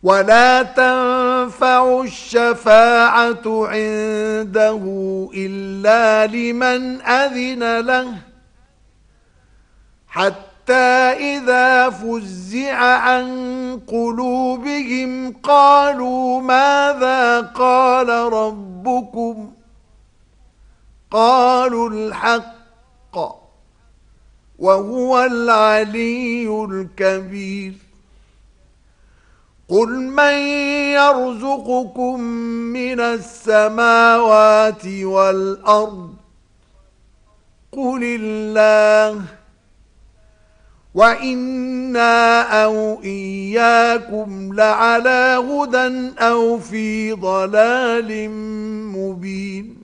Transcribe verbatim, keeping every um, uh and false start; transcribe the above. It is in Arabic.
ولا تنفع الشفاعة عنده إلا لمن أذن له حتى إذا فزع عن قلوبهم قالوا ماذا قال ربكم قالوا الحق وهو العلي الكبير قل من يرزقكم من السماوات والأرض قل الله وإنا أو إياكم لعلى هدى أو في ضلال مبين